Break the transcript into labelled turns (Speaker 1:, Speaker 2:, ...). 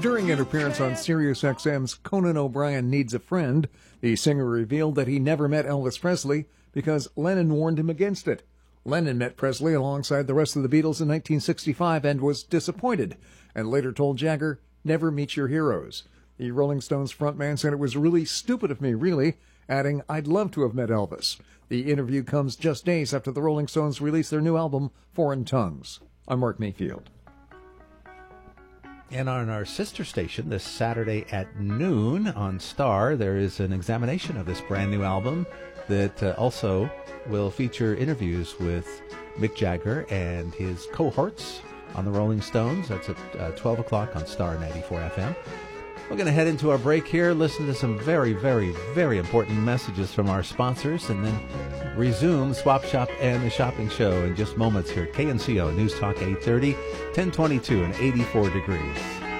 Speaker 1: During an appearance on SiriusXM's Conan O'Brien Needs a Friend, the singer revealed that he never met Elvis Presley because Lennon warned him against it. Lennon met Presley alongside the rest of the Beatles in 1965 and was disappointed, and later told Jagger, "Never meet your heroes." The Rolling Stones frontman said it was really stupid of me, really, adding, "I'd love to have met Elvis." The interview comes just days after the Rolling Stones released their new album, Foreign Tongues. I'm Mark Mayfield.
Speaker 2: And on our sister station this Saturday at noon on Star, there is an examination of this brand new album that also will feature interviews with Mick Jagger and his cohorts on the Rolling Stones. That's at 12 o'clock on Star 94 FM. We're going to head into our break here, listen to some very, very, very important messages from our sponsors, and then resume Swap Shop and the Shopping Show in just moments here at KNCO News Talk 830, 1022 and 84 degrees.